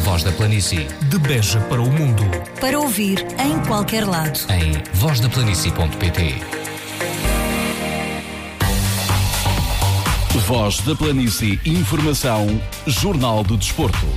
Voz da Planície. De Beja para o mundo. Para ouvir em qualquer lado. Em vozdaplanície.pt. Voz da Planície. Informação. Jornal do Desporto.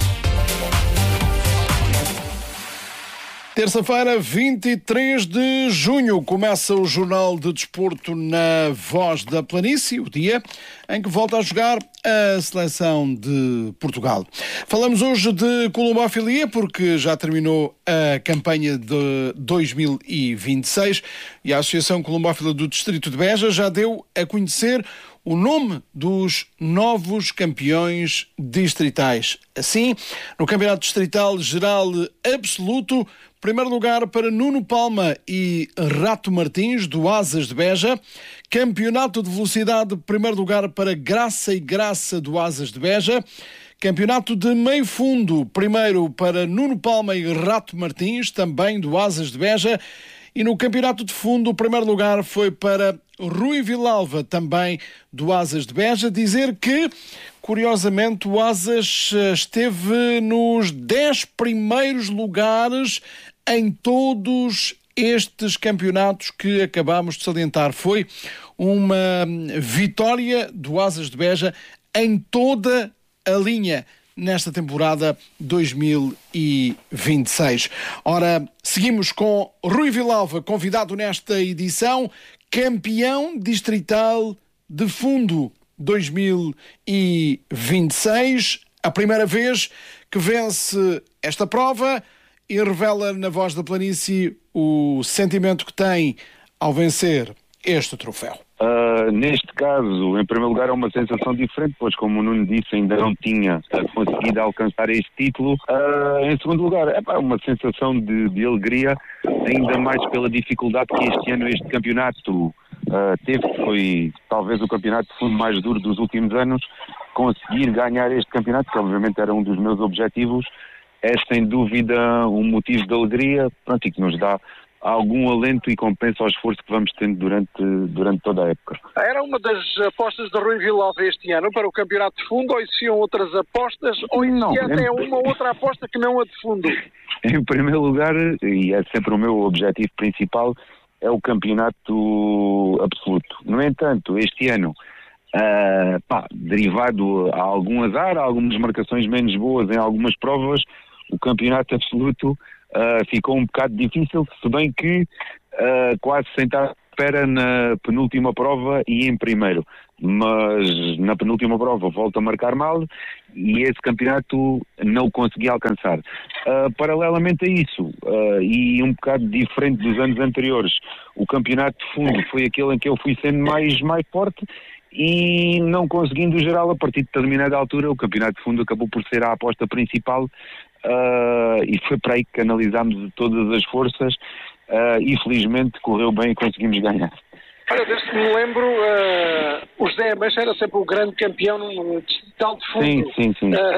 Terça-feira, 23 de junho, começa o Jornal de Desporto na Voz da Planície, o dia em que volta a jogar a seleção de Portugal. Falamos hoje de colombofilia porque já terminou a campanha de 2026 e a Associação Colombófila do Distrito de Beja já deu a conhecer o nome dos novos campeões distritais. Assim, no Campeonato Distrital Geral Absoluto, primeiro lugar para Nuno Palma e Rato Martins, do Asas de Beja. Campeonato de Velocidade, primeiro lugar para Graça e Graça, do Asas de Beja. Campeonato de Meio Fundo, primeiro para Nuno Palma e Rato Martins, também do Asas de Beja. E no Campeonato de Fundo, o primeiro lugar foi para Rui Vilalva, também do Asas de Beja. Dizer que, curiosamente, o Asas esteve nos 10 primeiros lugares em todos estes campeonatos que acabamos de salientar. Foi uma vitória do Asas de Beja em toda a linha nesta temporada 2026. Ora, seguimos com Rui Vilalva, convidado nesta edição, campeão distrital de fundo 2026, a primeira vez que vence esta prova e revela na Voz da Planície o sentimento que tem ao vencer este troféu. Neste caso, em primeiro lugar, é uma sensação diferente, pois, como o Nuno disse, ainda não tinha conseguido alcançar este título. Em segundo lugar, é uma sensação de alegria, ainda mais pela dificuldade que este ano este campeonato teve. Foi talvez o campeonato de fundo mais duro dos últimos anos. Conseguir ganhar este campeonato, que obviamente era um dos meus objetivos, é sem dúvida um motivo de alegria, pronto, e que nos dá algum alento e compensa ao esforço que vamos tendo durante toda a época. Era uma das apostas de Rui Vilalva este ano para o campeonato de fundo, ou existiam outras apostas, ou existia até uma outra aposta que não a de fundo? Em primeiro lugar, e é sempre o meu objetivo principal, é o campeonato absoluto. No entanto, este ano, derivado a algum azar, a algumas marcações menos boas em algumas provas, o campeonato absoluto ficou um bocado difícil, se bem que quase sem estar à espera na penúltima prova e em primeiro. Mas na penúltima prova volto a marcar mal e esse campeonato não o consegui alcançar. Paralelamente a isso, e um bocado diferente dos anos anteriores, o campeonato de fundo foi aquele em que eu fui sendo mais forte e não conseguindo geral a partir de determinada altura, o campeonato de fundo acabou por ser a aposta principal. E foi para aí que canalizámos todas as forças e felizmente correu bem e conseguimos ganhar. Olha, desde que me lembro, o José Ameixa era sempre o grande campeão no distrital de fundo. Sim.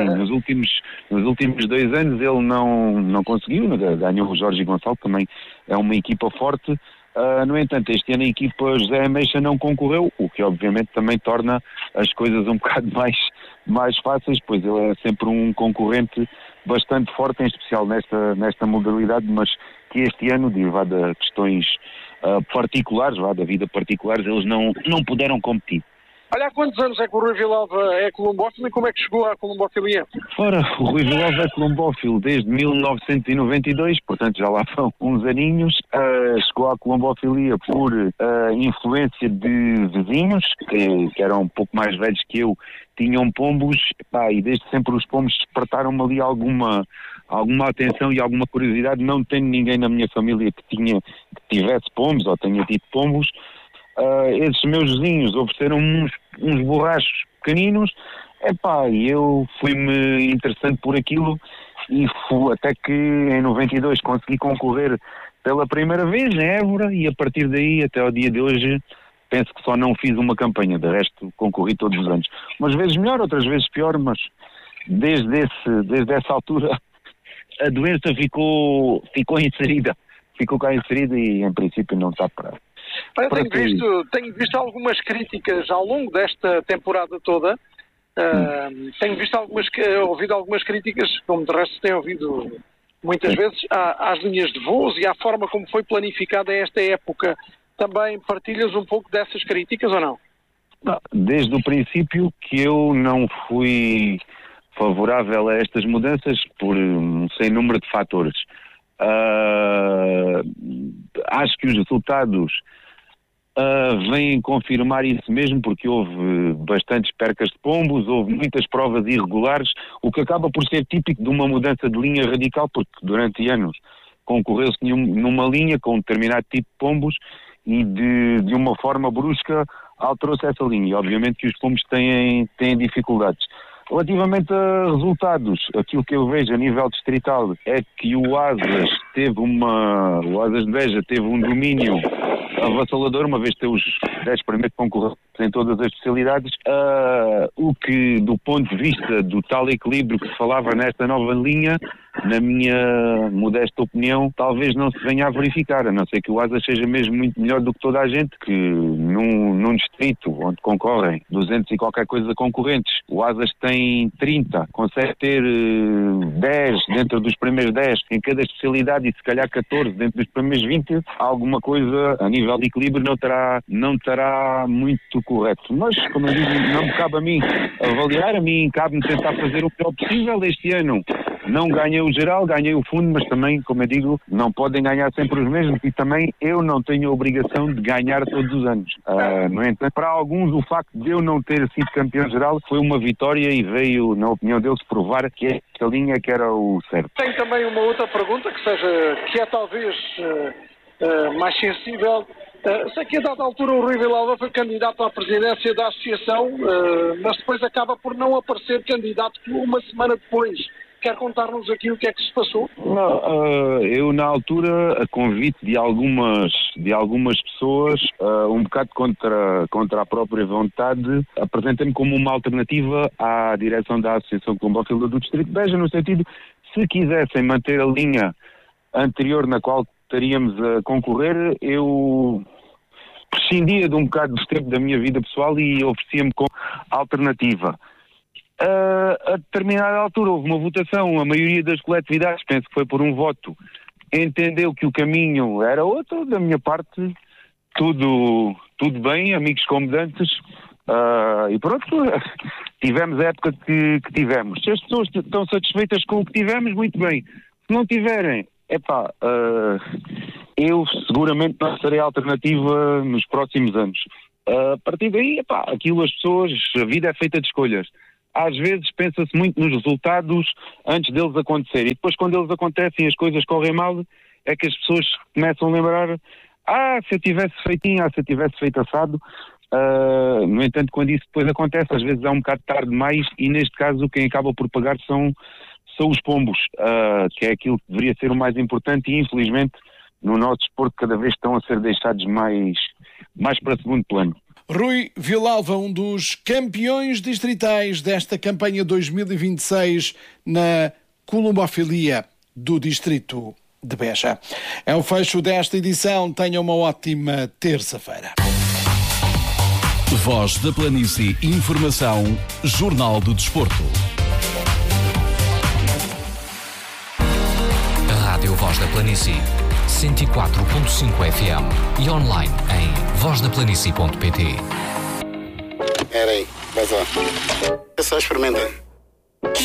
Nos últimos 2 anos ele não conseguiu, ganhou o Jorge Gonçalves, também é uma equipa forte. No entanto, este ano a equipa José Ameixa não concorreu, o que obviamente também torna as coisas um bocado mais fáceis, pois ele é sempre um concorrente bastante forte, em especial nesta modalidade, mas que este ano, derivado a questões particulares, da vida particulares, eles não puderam competir. Olha, há quantos anos é que o Rui Vilalva é colombófilo e como é que chegou à colombofilia? Ora, o Rui Vilalva é colombófilo desde 1992, portanto já lá vão uns aninhos. Chegou à colombofilia por influência de vizinhos, que eram um pouco mais velhos que eu, tinham pombos, e desde sempre os pombos despertaram-me ali alguma atenção e alguma curiosidade. Não tenho ninguém na minha família que tivesse pombos ou tenha tido pombos. Esses meus vizinhos ofereceram-me uns borrachos pequeninos, e eu fui-me interessando por aquilo e até que em 92 consegui concorrer pela primeira vez em Évora e a partir daí até ao dia de hoje penso que só não fiz uma campanha, de resto concorri todos os anos. Umas vezes melhor, outras vezes pior, mas desde essa altura a doença ficou cá inserida e em princípio não está parado. Tenho visto algumas críticas ao longo desta temporada toda Tenho ouvido algumas críticas, como de resto tenho ouvido muitas vezes, às linhas de voos e à forma como foi planificada esta época. Também partilhas um pouco dessas críticas ou não? Desde o princípio que eu não fui favorável a estas mudanças por um sem número de fatores. Acho que os resultados vêm confirmar isso mesmo, porque houve bastantes percas de pombos, houve muitas provas irregulares, o que acaba por ser típico de uma mudança de linha radical, porque durante anos concorreu-se numa linha com um determinado tipo de pombos e de uma forma brusca alterou-se essa linha. E obviamente que os pombos têm dificuldades. Relativamente a resultados, aquilo que eu vejo a nível distrital é que o Asas de Beja teve um domínio avassalador, uma vez ter os 10 primeiros concorrentes em todas as especialidades, o que, do ponto de vista do tal equilíbrio que se falava nesta nova linha, na minha modesta opinião, talvez não se venha a verificar, a não ser que o Asas seja mesmo muito melhor do que toda a gente, que num distrito onde concorrem 200 e qualquer coisa concorrentes, o Asas tem 30, consegue ter 10 dentro dos primeiros 10 em cada especialidade e se calhar 14 dentro dos primeiros 20, alguma coisa a nível de equilíbrio não estará muito correto. Mas, como eu digo, não me cabe a mim avaliar, a mim cabe-me tentar fazer o melhor possível. Este ano não ganhei o geral, ganhei o fundo, mas também, como eu digo, não podem ganhar sempre os mesmos e também eu não tenho a obrigação de ganhar todos os anos. No entanto, para alguns o facto de eu não ter sido campeão geral foi uma vitória e veio, na opinião deles, provar que esta linha que era o certo. Tem também uma outra pergunta que é talvez mais sensível. Sei que a dada altura o Rui Vilalva foi candidato à presidência da associação, mas depois acaba por não aparecer candidato uma semana depois. Quer contar-nos aqui o que é que se passou? Não, eu na altura, a convite de algumas pessoas, um bocado contra a própria vontade, apresentei-me como uma alternativa à direção da Associação Colombófila do Distrito de Beja, no sentido, se quisessem manter a linha anterior na qual estaríamos a concorrer, eu prescindia de um bocado do tempo da minha vida pessoal e oferecia-me como alternativa. A determinada altura houve uma votação, a maioria das coletividades, penso que foi por um voto, entendeu que o caminho era outro. Da minha parte, tudo bem, amigos comodantes, e pronto, tivemos a época que tivemos. Se as pessoas estão satisfeitas com o que tivemos, muito bem. Se não tiverem, eu seguramente não serei alternativa nos próximos anos. A partir daí, aquilo as pessoas, a vida é feita de escolhas. Às vezes pensa-se muito nos resultados antes deles acontecerem. E depois, quando eles acontecem e as coisas correm mal, é que as pessoas começam a lembrar: se eu tivesse feito assado. No entanto, quando isso depois acontece, às vezes é um bocado tarde demais e, neste caso, quem acaba por pagar são os pombos, que é aquilo que deveria ser o mais importante e, infelizmente, no nosso desporto cada vez estão a ser deixados mais para segundo plano. Rui Vilalva, um dos campeões distritais desta campanha 2026 na colombofilia do Distrito de Beja. É o fecho desta edição. Tenha uma ótima terça-feira. Voz da Planície, informação, Jornal do Desporto. Rádio Voz da Planície, 104.5 FM e online em vozdaplanície.pt. Era aí, vai lá. É só experimentar.